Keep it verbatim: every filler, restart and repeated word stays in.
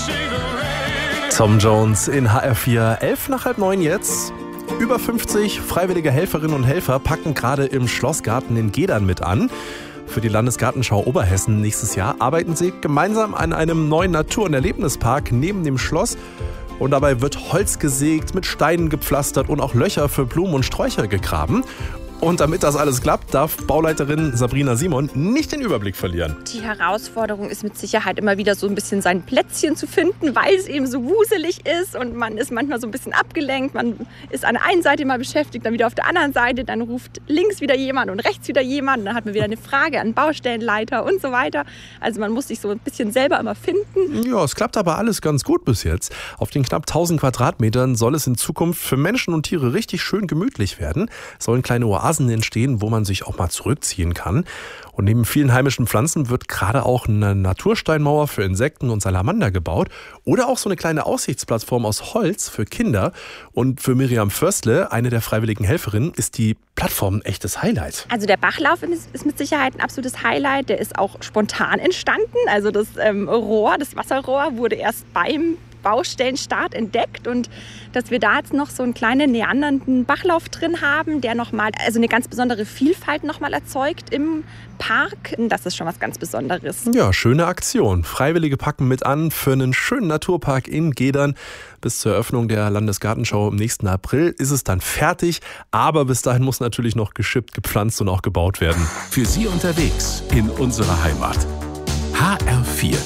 Tom Jones in H R vier, elf nach halb neun jetzt. Über fünfzig freiwillige Helferinnen und Helfer packen gerade im Schlossgarten in Gedern mit an. Für die Landesgartenschau Oberhessen nächstes Jahr arbeiten sie gemeinsam an einem neuen Natur- und Erlebnispark neben dem Schloss. Und dabei wird Holz gesägt, mit Steinen gepflastert und auch Löcher für Blumen und Sträucher gegraben. Und damit das alles klappt, darf Bauleiterin Sabrina Simon nicht den Überblick verlieren. Die Herausforderung ist mit Sicherheit immer wieder so ein bisschen sein Plätzchen zu finden, weil es eben so wuselig ist und man ist manchmal so ein bisschen abgelenkt. Man ist an der einen Seite mal beschäftigt, dann wieder auf der anderen Seite, dann ruft links wieder jemand und rechts wieder jemand. Und dann hat man wieder eine Frage an den Baustellenleiter und so weiter. Also man muss sich so ein bisschen selber immer finden. Ja, es klappt aber alles ganz gut bis jetzt. Auf den knapp tausend Quadratmetern soll es in Zukunft für Menschen und Tiere richtig schön gemütlich werden. Es sollen kleine Oasen entstehen, wo man sich auch mal zurückziehen kann. Und neben vielen heimischen Pflanzen wird gerade auch eine Natursteinmauer für Insekten und Salamander gebaut oder auch so eine kleine Aussichtsplattform aus Holz für Kinder. Und für Miriam Förstle, eine der freiwilligen Helferinnen, ist die Plattform ein echtes Highlight. Also der Bachlauf ist mit Sicherheit ein absolutes Highlight. Der ist auch spontan entstanden. Also das ähm, Rohr, das Wasserrohr wurde erst beim Baustellenstart entdeckt und dass wir da jetzt noch so einen kleinen neandernden Bachlauf drin haben, der nochmal, also eine ganz besondere Vielfalt nochmal erzeugt im Park. Das ist schon was ganz Besonderes. Ja, schöne Aktion. Freiwillige packen mit an für einen schönen Naturpark in Gedern. Bis zur Eröffnung der Landesgartenschau im nächsten April ist es dann fertig. Aber bis dahin muss natürlich noch geschippt, gepflanzt und auch gebaut werden. Für Sie unterwegs in unserer Heimat. H R vier.